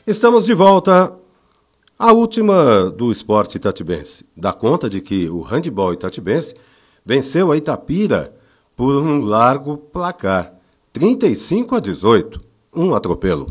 Estamos de volta. A última do esporte itatibense dá conta de que o handebol itatibense venceu a Itapira por um largo placar, 35-18, um atropelo.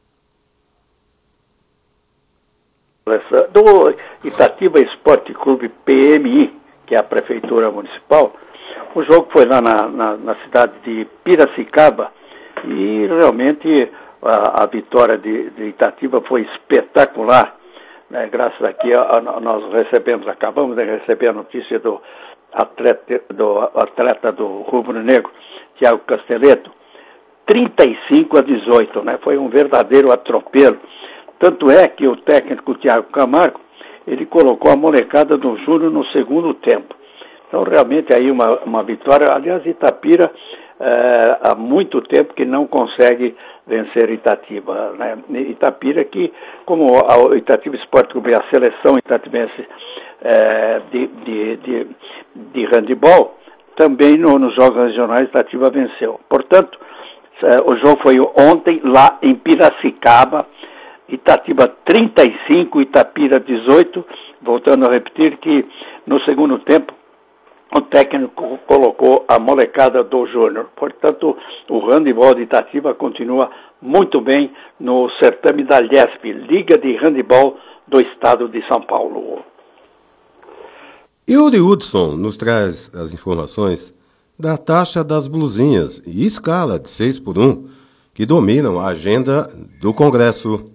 Do Itatiba Esporte Clube PMI, que é a prefeitura municipal, o jogo foi lá na cidade de Piracicaba e realmente a vitória de Itatiba foi espetacular. Né? Graças aqui nós acabamos de receber a notícia do atleta do Rubro Negro, Thiago Casteleto, 35-18, né? Foi um verdadeiro atropelo. Tanto é que o técnico Thiago Camargo, ele colocou a molecada do Júnior no segundo tempo. Então, realmente, aí uma vitória. Aliás, Itapira, há muito tempo que não consegue vencer Itatiba. Né? Itapira que, como o Itatiba Esporte Clube, a seleção itatibense de handebol, também nos jogos regionais Itatiba venceu. Portanto, o jogo foi ontem lá em Piracicaba, Itatiba 35, Itapira 18, voltando a repetir que no segundo tempo o técnico colocou a molecada do Júnior. Portanto, o handebol de Itatiba continua muito bem no certame da LESP, Liga de Handebol do Estado de São Paulo. Yuri Hudson nos traz as informações da taxa das blusinhas e escala de 6x1 que dominam a agenda do Congresso.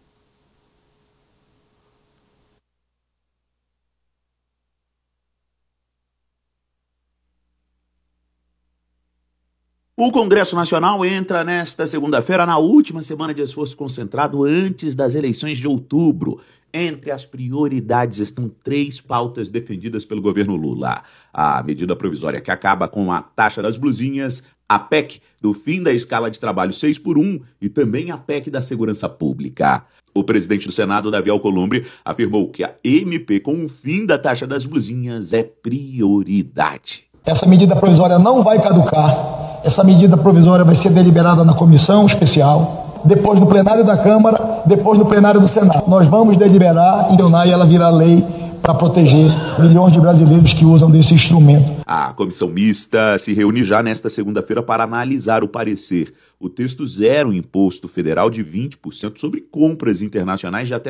O Congresso Nacional entra nesta segunda-feira na última semana de esforço concentrado antes das eleições de outubro. Entre as prioridades estão 3 pautas defendidas pelo governo Lula. A medida provisória que acaba com a taxa das blusinhas, a PEC do fim da escala de trabalho 6x1 e também a PEC da segurança pública. O presidente do Senado, Davi Alcolumbre, afirmou que a MP com o fim da taxa das blusinhas é prioridade. Essa medida provisória não vai caducar. Essa medida provisória vai ser deliberada na comissão especial, depois no plenário da Câmara, depois no plenário do Senado. Nós vamos deliberar e ela virá lei para proteger milhões de brasileiros que usam desse instrumento. A comissão mista se reúne já nesta segunda-feira para analisar o parecer. O texto zera um imposto federal de 20% sobre compras internacionais de até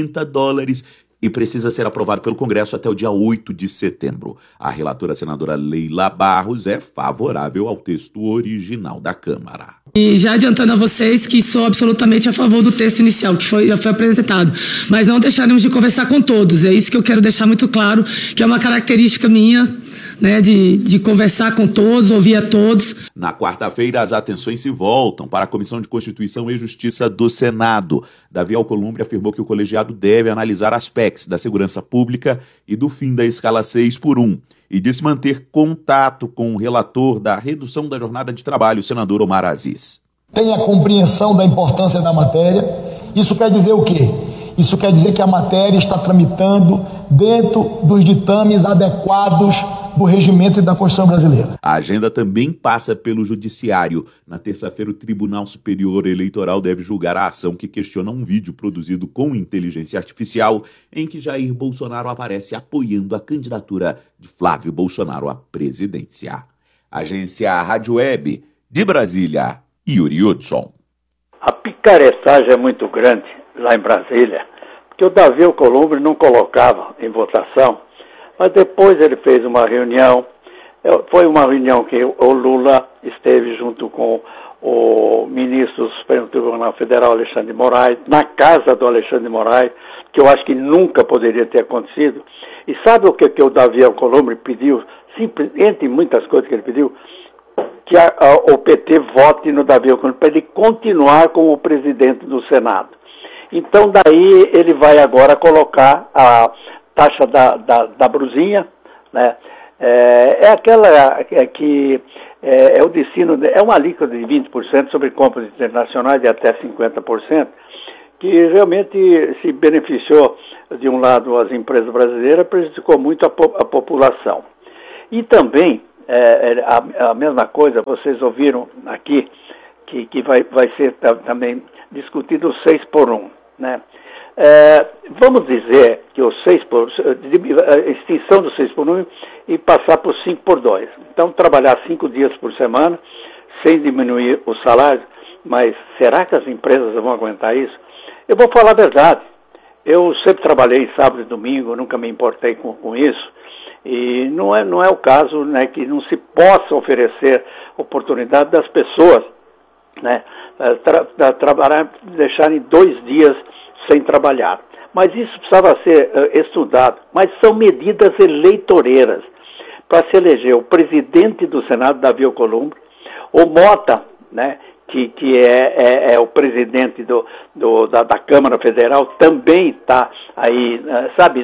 $50 e precisa ser aprovado pelo Congresso até o dia 8 de setembro. A relatora senadora Leila Barros é favorável ao texto original da Câmara. E já adiantando a vocês que sou absolutamente a favor do texto inicial, que já foi apresentado, mas não deixaremos de conversar com todos. É isso que eu quero deixar muito claro, que é uma característica minha, né, de conversar com todos, ouvir a todos. Na quarta-feira, as atenções se voltam para a Comissão de Constituição e Justiça do Senado. Davi Alcolumbre afirmou que o colegiado deve analisar as PECs da segurança pública e do fim da escala 6x1 e disse manter contato com o relator da redução da jornada de trabalho, o senador Omar Aziz. Tem a compreensão da importância da matéria. Isso quer dizer o quê? Isso quer dizer que a matéria está tramitando dentro dos ditames adequados do regimento e da Constituição brasileira. A agenda também passa pelo Judiciário. Na terça-feira, o Tribunal Superior Eleitoral deve julgar a ação que questiona um vídeo produzido com inteligência artificial em que Jair Bolsonaro aparece apoiando a candidatura de Flávio Bolsonaro à presidência. Agência Rádio Web de Brasília, Yuri Hudson. A picaretagem é muito grande lá em Brasília, porque o Davi Alcolumbre não colocava em votação, mas depois ele fez uma reunião, foi uma reunião que o Lula esteve junto com o ministro do Supremo Tribunal Federal, Alexandre de Moraes, na casa do Alexandre de Moraes, que eu acho que nunca poderia ter acontecido. E sabe o que o Davi Alcolumbre pediu? Entre muitas coisas que ele pediu, que o PT vote no Davi Alcolumbre para ele continuar como presidente do Senado. Então, daí ele vai agora colocar a taxa da brusinha, né? É aquela que é o destino, é uma alíquota de 20% sobre compras internacionais de até 50%, que realmente se beneficiou, de um lado, as empresas brasileiras, prejudicou muito a população. E também, a mesma coisa, vocês ouviram aqui, que vai ser também discutido 6x1. né? Vamos dizer que o 6 por, a extinção do 6 por 1 e passar por 5 por 2. Então, trabalhar 5 dias por semana, sem diminuir o salário, mas será que as empresas vão aguentar isso? Eu vou falar a verdade. Eu sempre trabalhei sábado e domingo, nunca me importei com isso. E não é o caso, né, que não se possa oferecer oportunidade das pessoas, né, trabalhar, deixarem 2 dias sem trabalhar. Mas isso precisava ser estudado. Mas são medidas eleitoreiras para se eleger o presidente do Senado, Davi Alcolumbre, o Mota, né, que é o presidente da Câmara Federal, também está aí, sabe,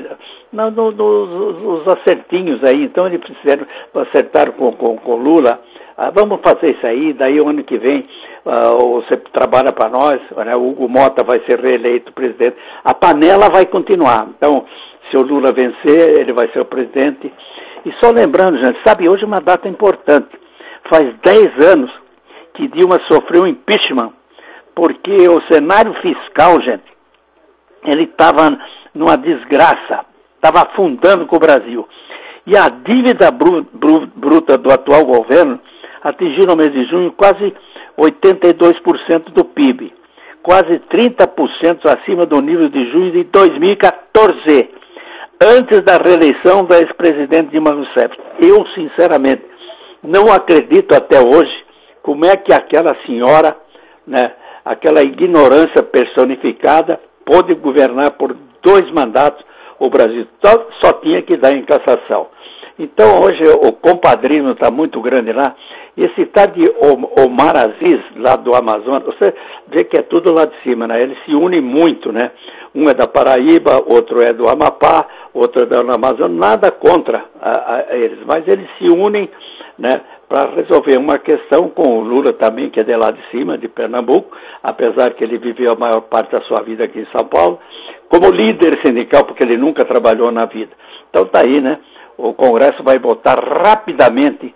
nos acertinhos aí. Então eles acertaram com Lula. Vamos fazer isso aí, daí o ano que vem você trabalha para nós, né, o Hugo Mota vai ser reeleito presidente, a panela vai continuar. Então, se o Lula vencer, ele vai ser o presidente. E só lembrando, gente, sabe, hoje é uma data importante, faz 10 anos que Dilma sofreu impeachment, porque o cenário fiscal, gente, ele estava numa desgraça, estava afundando com o Brasil. E a dívida bruta do atual governo atingiu no mês de junho quase 82% do PIB, quase 30% acima do nível de junho de 2014, antes da reeleição da ex-presidente Dilma Rousseff. Eu, sinceramente, não acredito até hoje como é que aquela senhora, né, aquela ignorância personificada, pôde governar por 2 mandatos o Brasil. Só tinha que dar em cassação. Então, hoje, o compadrismo está muito grande lá. E esse tal de Omar Aziz, lá do Amazonas, você vê que é tudo lá de cima, né? Eles se unem muito, né? Um é da Paraíba, outro é do Amapá, outro é do Amazonas. Nada contra eles, mas eles se unem, né, para resolver uma questão com o Lula também, que é de lá de cima, de Pernambuco, apesar que ele viveu a maior parte da sua vida aqui em São Paulo, como líder sindical, porque ele nunca trabalhou na vida. Então tá aí, né? O Congresso vai votar rapidamente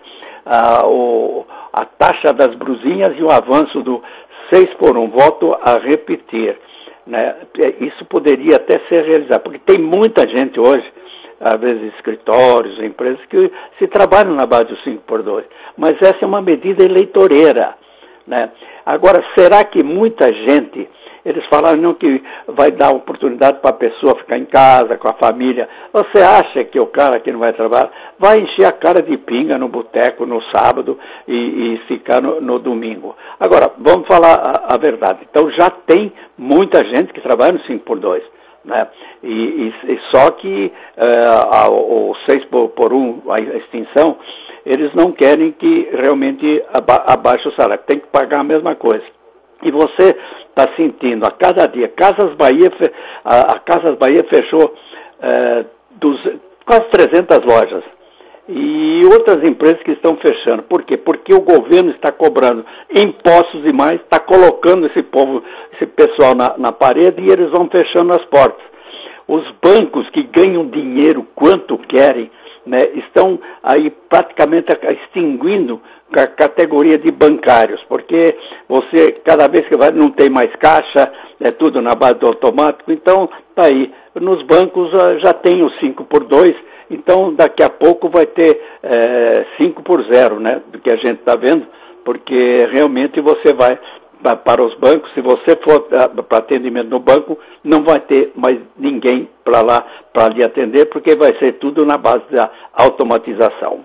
a taxa das brusinhas e o avanço do 6 por 1. Voto a repetir, né? Isso poderia até ser realizado, porque tem muita gente hoje, às vezes escritórios, empresas, que se trabalham na base do 5 por 2. Mas essa é uma medida eleitoreira, né? Agora, será que muita gente, eles falaram não, que vai dar oportunidade para a pessoa ficar em casa, com a família. Você acha que o cara que não vai trabalhar vai encher a cara de pinga no boteco no sábado e ficar no domingo? Agora, vamos falar a verdade. Então, já tem muita gente que trabalha no 5 por 2. Né? E só que o 6 por 1, a extinção, eles não querem que realmente abaixe o salário. Tem que pagar a mesma coisa. E você está sentindo a cada dia, a Casas Bahia fechou quase 300 lojas. E outras empresas que estão fechando. Por quê? Porque o governo está cobrando impostos demais, está colocando esse pessoal na parede e eles vão fechando as portas. Os bancos que ganham dinheiro quanto querem, né, estão aí praticamente extinguindo a categoria de bancários, porque você, cada vez que vai, não tem mais caixa, é tudo na base do automático. Então, tá aí. Nos bancos já tem o 5 por 2, então daqui a pouco vai ter 5 por 0, né, do que a gente está vendo, porque realmente você vai para os bancos, se você for para atendimento no banco, não vai ter mais ninguém para lá para lhe atender, porque vai ser tudo na base da automatização.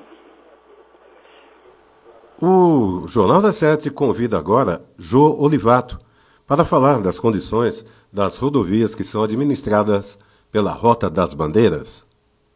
O Jornal das 7 convida agora Jô Olivato para falar das condições das rodovias que são administradas pela Rota das Bandeiras.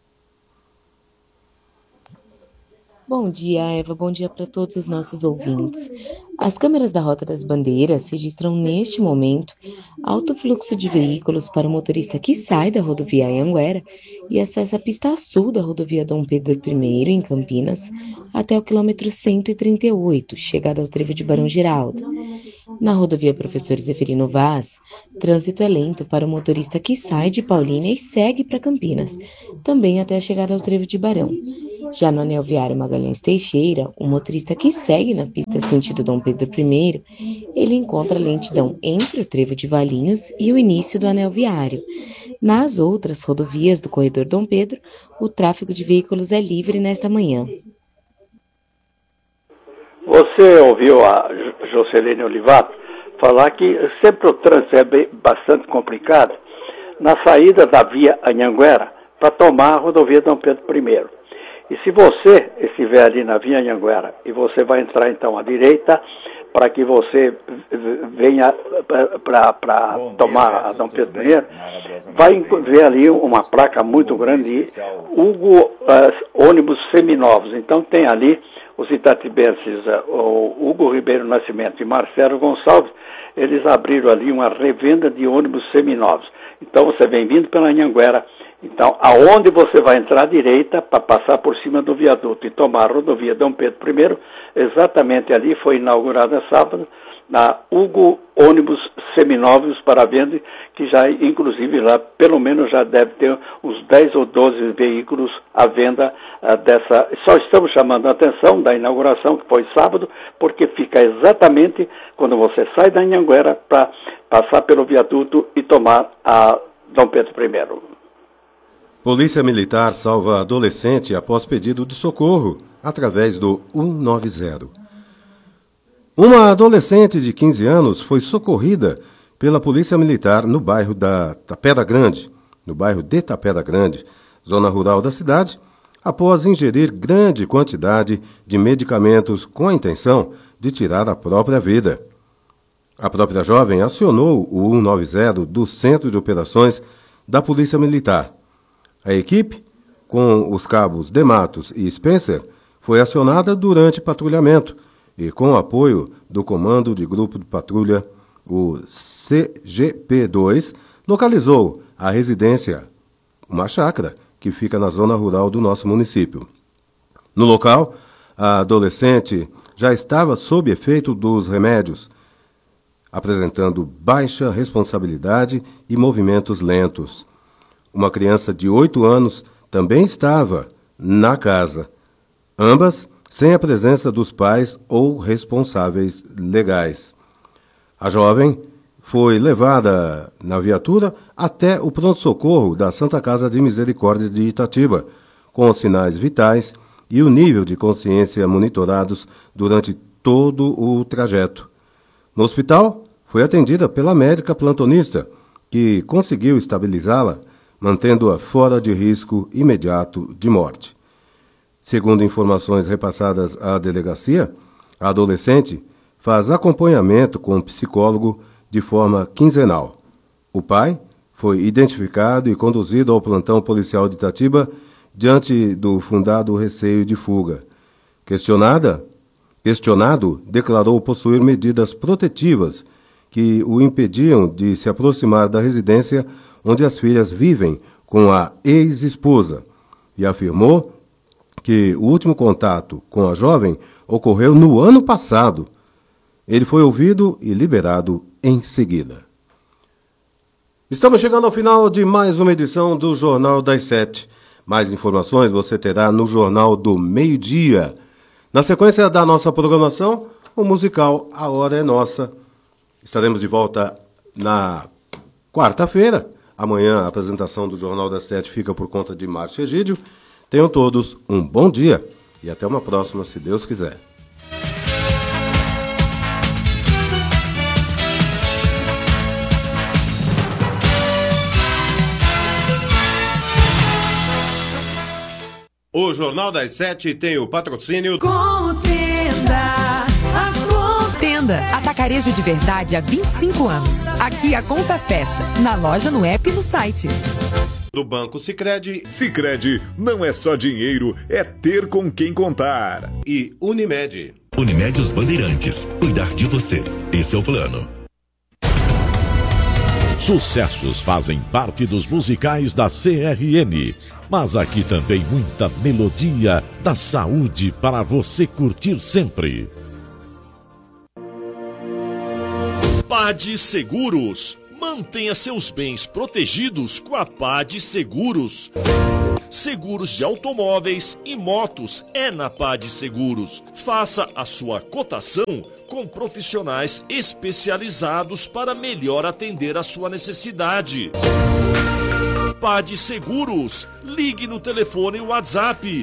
Bom dia, Eva. Bom dia para todos os nossos ouvintes. As câmeras da Rota das Bandeiras registram neste momento alto fluxo de veículos para o motorista que sai da rodovia Anhanguera e acessa a pista sul da rodovia Dom Pedro I, em Campinas, até o quilômetro 138, chegada ao trevo de Barão Geraldo. Na rodovia Professor Zeferino Vaz, trânsito é lento para o motorista que sai de Paulínia e segue para Campinas, também até a chegada ao trevo de Barão. Já no anel viário Magalhães Teixeira, o motorista que segue na pista sentido Dom Pedro I, ele encontra lentidão entre o trevo de Valinhos e o início do anel viário. Nas outras rodovias do corredor Dom Pedro, o tráfego de veículos é livre nesta manhã. Você ouviu a Joceline Olivato falar que sempre o trânsito é bastante complicado na saída da via Anhanguera para tomar a rodovia Dom Pedro I. E se você estiver ali na via Anhanguera e você vai entrar então à direita para que você venha para tomar a Dom Pedro I, vai ver ali uma placa muito grande, Hugo ônibus seminovos. Então tem ali os itatibenses, o Hugo Ribeiro Nascimento e Marcelo Gonçalves, eles abriram ali uma revenda de ônibus seminovos. Então você vem vindo pela Anhanguera, então aonde você vai entrar à direita para passar por cima do viaduto e tomar a rodovia Dom Pedro I, exatamente ali foi inaugurada sábado, na Hugo ônibus seminovos para venda, que já inclusive lá pelo menos já deve ter uns 10 ou 12 veículos à venda dessa. Só estamos chamando a atenção da inauguração que foi sábado, porque fica exatamente quando você sai da Anhanguera para passar pelo viaduto e tomar a Dom Pedro I. Polícia Militar salva adolescente após pedido de socorro através do 190. Uma adolescente de 15 anos foi socorrida pela Polícia Militar no bairro de Tapera Grande, zona rural da cidade, após ingerir grande quantidade de medicamentos com a intenção de tirar a própria vida. A própria jovem acionou o 190 do Centro de Operações da Polícia Militar. A equipe, com os cabos De Matos e Spencer, foi acionada durante patrulhamento e com o apoio do Comando de Grupo de Patrulha, o CGP2, localizou a residência, uma chácara, que fica na zona rural do nosso município. No local, a adolescente já estava sob efeito dos remédios, apresentando baixa responsabilidade e movimentos lentos. Uma criança de 8 anos também estava na casa, ambas sem a presença dos pais ou responsáveis legais. A jovem foi levada na viatura até o pronto-socorro da Santa Casa de Misericórdia de Itatiba, com os sinais vitais e o nível de consciência monitorados durante todo o trajeto. No hospital, foi atendida pela médica plantonista, que conseguiu estabilizá-la, mantendo-a fora de risco imediato de morte. Segundo informações repassadas à delegacia, a adolescente faz acompanhamento com um psicólogo de forma quinzenal. O pai foi identificado e conduzido ao plantão policial de Itatiba diante do fundado receio de fuga. Questionado, declarou possuir medidas protetivas que o impediam de se aproximar da residência onde as filhas vivem com a ex-esposa e afirmou que o último contato com a jovem ocorreu no ano passado. Ele foi ouvido e liberado em seguida. Estamos chegando ao final de mais uma edição do Jornal das 7. Mais informações você terá no Jornal do Meio-Dia. Na sequência da nossa programação, o musical A Hora é Nossa. Estaremos de volta na quarta-feira. Amanhã a apresentação do Jornal das 7 fica por conta de Márcio Egídio. Tenham todos um bom dia e até uma próxima, se Deus quiser. O Jornal das 7 tem o patrocínio Contenda, a Contenda, atacarejo de verdade há 25 anos. Aqui a conta fecha, na loja, no app e no site. Do Banco Sicredi. Sicredi não é só dinheiro, é ter com quem contar. E Unimed. Unimed Os Bandeirantes. Cuidar de você. Esse é o plano. Sucessos fazem parte dos musicais da CRN. Mas aqui também muita melodia da saúde para você curtir sempre. PAD Seguros. Mantenha seus bens protegidos com a PAD Seguros. seguros de automóveis e motos é na PAD Seguros. Faça a sua cotação com profissionais especializados para melhor atender a sua necessidade. PAD Seguros, ligue no telefone WhatsApp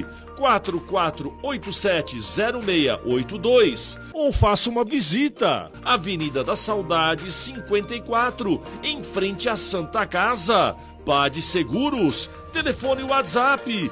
44870682 ou faça uma visita. Avenida da Saudade 54, em frente à Santa Casa. PAD Seguros, telefone WhatsApp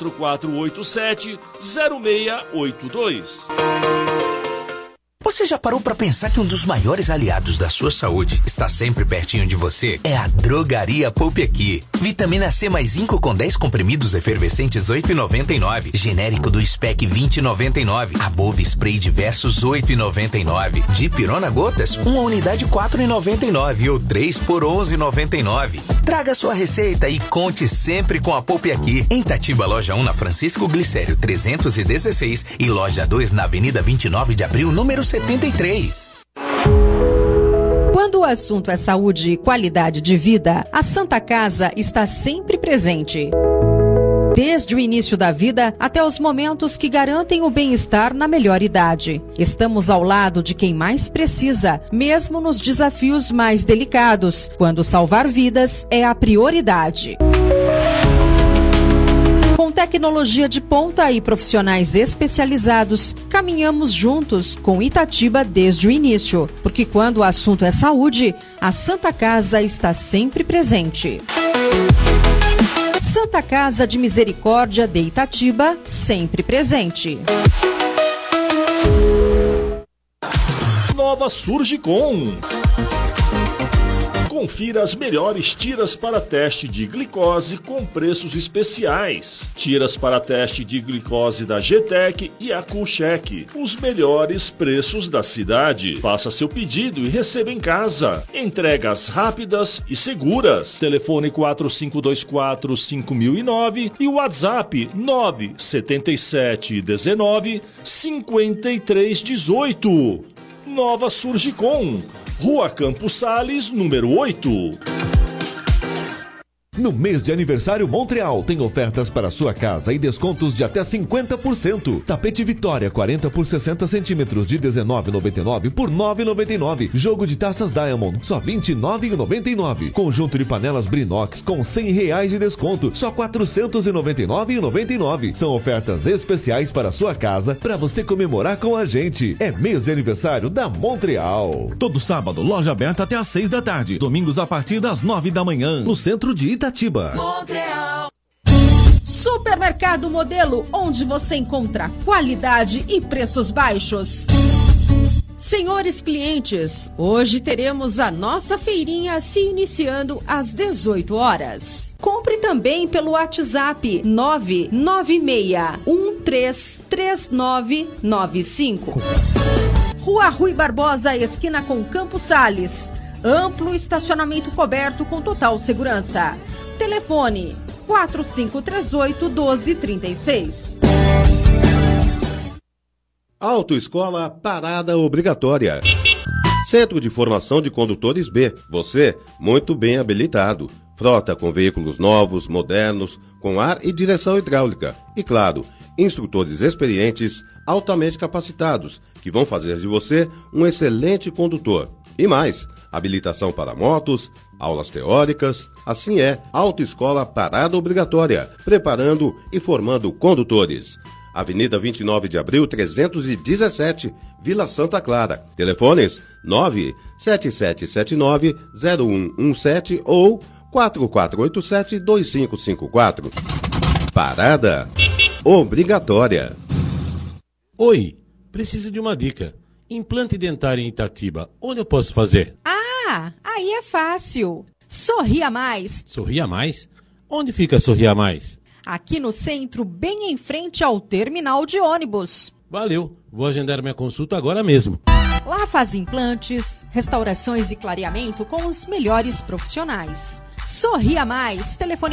44870682. Você já parou para pensar que um dos maiores aliados da sua saúde está sempre pertinho de você? É a Drogaria Poupe Aqui. Vitamina C mais zinco com 10 comprimidos efervescentes R$ 8,99. Genérico do SPEC R$ 20,99. Above Spray Diversos R$ 8,99. Dipirona Gotas, uma unidade R$ 4,99 ou 3 por R$ 11,99. Traga sua receita e conte sempre com a Poupe Aqui. Em Itatiba, loja 1 na Francisco Glicério 316 e loja 2 na Avenida 29 de Abril, número 73. Quando o assunto é saúde e qualidade de vida, a Santa Casa está sempre presente. Desde o início da vida até os momentos que garantem o bem-estar na melhor idade. Estamos ao lado de quem mais precisa, mesmo nos desafios mais delicados, quando salvar vidas é a prioridade. Com tecnologia de ponta e profissionais especializados, caminhamos juntos com Itatiba desde o início, porque quando o assunto é saúde, a Santa Casa está sempre presente. Santa Casa de Misericórdia de Itatiba, sempre presente. Nova Surgicom. Confira as melhores tiras para teste de glicose com preços especiais. Tiras para teste de glicose da GTEC e a Coolcheck. Os melhores preços da cidade. Faça seu pedido e receba em casa. Entregas rápidas e seguras. Telefone 4524-5009 e o WhatsApp 97719-5318. Nova Surgicom. Rua Campos Sales, número 8. No mês de aniversário Montreal, tem ofertas para sua casa e descontos de até 50%. Tapete Vitória 40 por 60 centímetros de R$19,99 por R$9,99. Jogo de taças Diamond, só R$29,99. Conjunto de panelas Brinox com R$100 de desconto, só R$499,99. São ofertas especiais para sua casa, para você comemorar com a gente. É mês de aniversário da Montreal. Todo sábado, loja aberta até às 6 da tarde. Domingos a partir das 9 da manhã, no centro de Itatiba. Montreal. Supermercado Modelo, onde você encontra qualidade e preços baixos. Senhores clientes, hoje teremos a nossa feirinha se iniciando às 18 horas. Compre também pelo WhatsApp 996133995. Rua Rui Barbosa, esquina com Campos Sales. Amplo estacionamento coberto com total segurança. Telefone 4538-1236. Autoescola Parada Obrigatória. Centro de Formação de Condutores B. Você, muito bem habilitado. Frota com veículos novos, modernos, com ar e direção hidráulica. E claro, instrutores experientes, altamente capacitados, que vão fazer de você um excelente condutor. E mais, habilitação para motos, aulas teóricas, assim é, Autoescola Parada Obrigatória, preparando e formando condutores. Avenida 29 de Abril, 317, Vila Santa Clara. Telefones 97779-0117 ou 4487-2554. Parada Obrigatória. Oi, preciso de uma dica. Implante dentário em Itatiba, onde eu posso fazer? Ah, aí é fácil. Sorria Mais. Sorria Mais? Onde fica Sorria Mais? Aqui no centro, bem em frente ao terminal de ônibus. Valeu, vou agendar minha consulta agora mesmo. Lá faz implantes, restaurações e clareamento com os melhores profissionais. Sorria Mais, telefone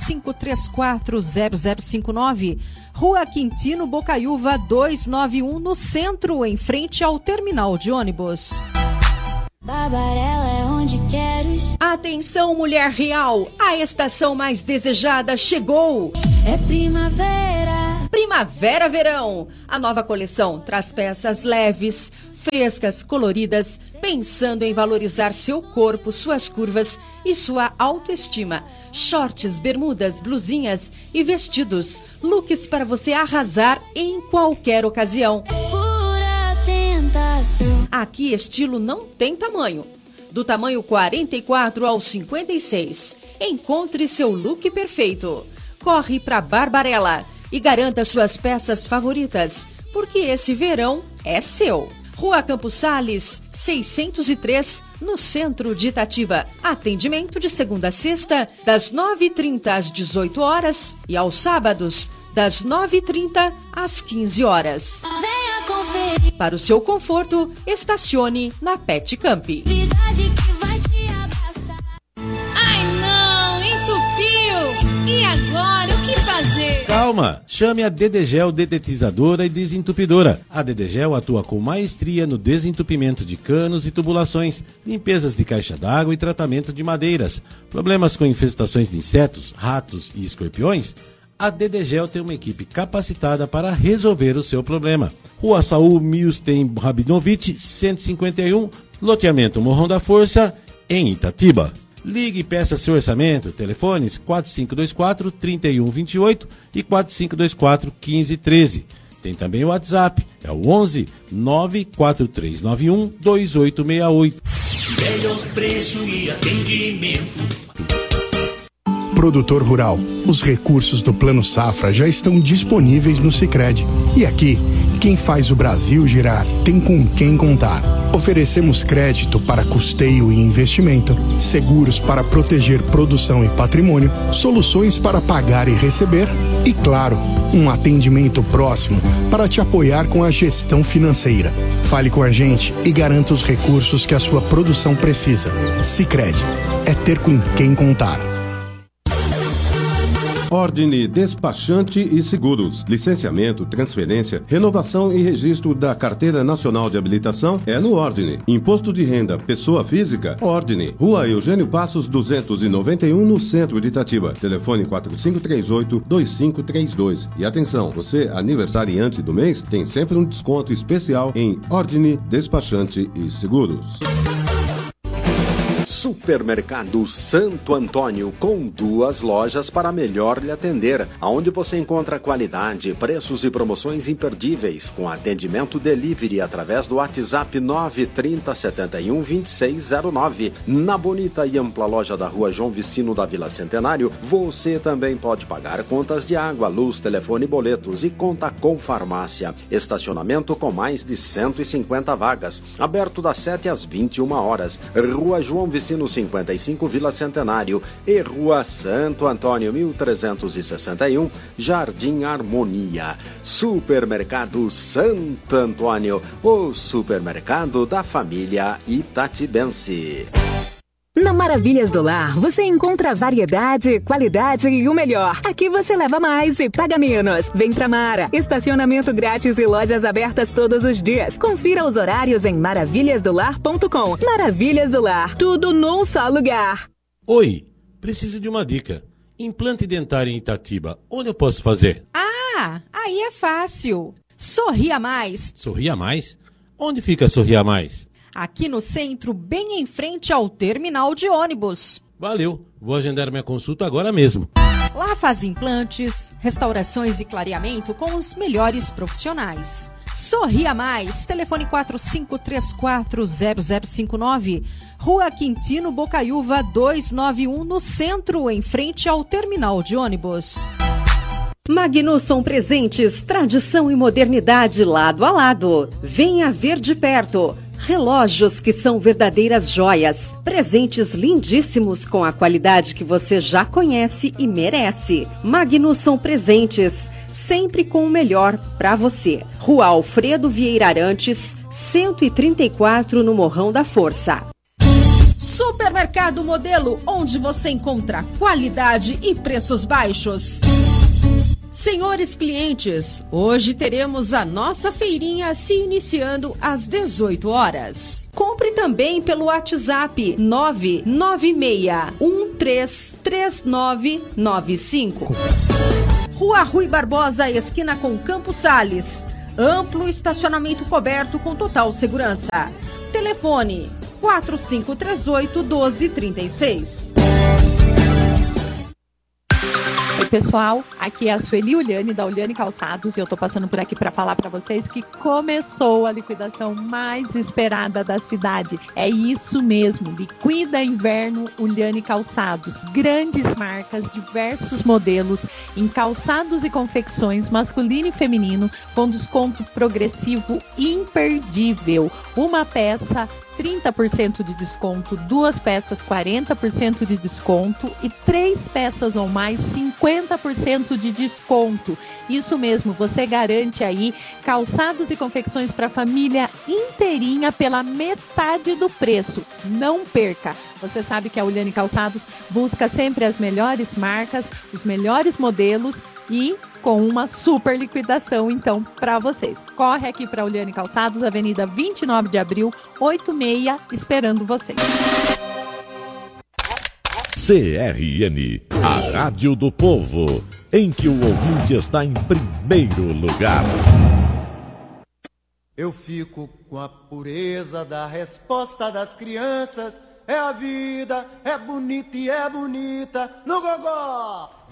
45340059, Rua Quintino Bocaiúva 291, no centro, em frente ao terminal de ônibus. Babarella é onde quero estar. Atenção, mulher real, a estação mais desejada chegou. É primavera. Primavera-verão. A nova coleção traz peças leves, frescas, coloridas, pensando em valorizar seu corpo, suas curvas e sua autoestima. Shorts, bermudas, blusinhas e vestidos. Looks para você arrasar em qualquer ocasião. Pura tentação. Aqui estilo não tem tamanho. Do tamanho 44 ao 56. Encontre seu look perfeito. Corre para Barbarella e garanta suas peças favoritas, porque esse verão é seu. Rua Campos Sales, 603, no centro de Itatiba. Atendimento de segunda a sexta, das 9h30 às 18 horas e aos sábados, das 9h30 às 15 horas. Venha conferir. Para o seu conforto, estacione na Pet Camp. Verdade que vai te abraçar. Ai não, entupiu! E agora, o que fazer? Calma, chame a Dedegel Detetizadora e Desentupidora. A Dedegel atua com maestria no desentupimento de canos e tubulações, limpezas de caixa d'água e tratamento de madeiras. Problemas com infestações de insetos, ratos e escorpiões? A Dedegel tem uma equipe capacitada para resolver o seu problema. Rua Saul Milstein Rabinovich, 151, loteamento Morrão da Força, em Itatiba. Ligue e peça seu orçamento. Telefones 4524-3128 e 4524-1513. Tem também o WhatsApp, é o 11 94391 2868. Melhor preço e atendimento. Produtor rural, os recursos do Plano Safra já estão disponíveis no Sicredi. E aqui, quem faz o Brasil girar tem com quem contar. Oferecemos crédito para custeio e investimento, seguros para proteger produção e patrimônio, soluções para pagar e receber e, claro, um atendimento próximo para te apoiar com a gestão financeira. Fale com a gente e garanta os recursos que a sua produção precisa. Sicredi, é ter com quem contar. Ordine Despachante e Seguros. Licenciamento, transferência, renovação e registro da Carteira Nacional de Habilitação é no Ordine. Imposto de renda, pessoa física, Ordine. Rua Eugênio Passos, 291, no centro de Itatiba. Telefone 4538-2532. E atenção, você aniversariante do mês tem sempre um desconto especial em Ordine Despachante e Seguros. Supermercado Santo Antônio, com 2 lojas para melhor lhe atender, onde você encontra qualidade, preços e promoções imperdíveis, com atendimento delivery através do WhatsApp 930 71 2609. Na bonita e ampla loja da Rua João Vicino da Vila Centenário, você também pode pagar contas de água, luz, telefone e boletos, e conta com farmácia. Estacionamento com mais de 150 vagas, aberto das 7 às 21 horas. Rua João Vicino 55, Vila Centenário, e Rua Santo Antônio 1361, Jardim Harmonia. Supermercado Santo Antônio, o supermercado da família itatibense. Na Maravilhas do Lar, você encontra variedade, qualidade e o melhor. Aqui você leva mais e paga menos. Vem pra Mara. Estacionamento grátis e lojas abertas todos os dias. Confira os horários em maravilhasdolar.com. Maravilhas do Lar. Tudo num só lugar. Oi, preciso de uma dica. Implante dentário em Itatiba. Onde eu posso fazer? Ah, aí é fácil. Sorria Mais. Sorria Mais? Onde fica Sorria Mais? Aqui no centro, bem em frente ao terminal de ônibus. Valeu, vou agendar minha consulta agora mesmo. Lá faz implantes, restaurações e clareamento com os melhores profissionais. Sorria Mais, telefone 45340059, Rua Quintino Bocaiúva 291, no centro, em frente ao terminal de ônibus. Magnusson Presentes, tradição e modernidade lado a lado. Venha ver de perto. Relógios que são verdadeiras joias. Presentes lindíssimos com a qualidade que você já conhece e merece. Magnusson Presentes, sempre com o melhor para você. Rua Alfredo Vieira Arantes, 134, no Morrão da Força. Supermercado Modelo, onde você encontra qualidade e preços baixos. Senhores clientes, hoje teremos a nossa feirinha se iniciando às 18 horas. Compre também pelo WhatsApp 996133995. Rua Rui Barbosa, esquina com Campos Sales. Amplo estacionamento coberto com total segurança. Telefone 4538-1236. Oi pessoal, aqui é a Sueli Uliane da Uliane Calçados e eu tô passando por aqui para falar para vocês que começou a liquidação mais esperada da cidade. É isso mesmo, Liquida Inverno Uliane Calçados. Grandes marcas, diversos modelos em calçados e confecções masculino e feminino com desconto progressivo imperdível. Uma peça 30% de desconto, 2 peças 40% de desconto e 3 peças ou mais 50% de desconto. Isso mesmo, você garante aí calçados e confecções para a família inteirinha pela metade do preço. Não perca! Você sabe que a Uliane Calçados busca sempre as melhores marcas, os melhores modelos e com uma super liquidação, então, para vocês. Corre aqui para a Uliane Calçados, Avenida 29 de Abril, 86, esperando vocês. CRN, a Rádio do Povo, em que o ouvinte está em primeiro lugar. Eu fico com a pureza da resposta das crianças. É a vida, é bonita e é bonita no gogó.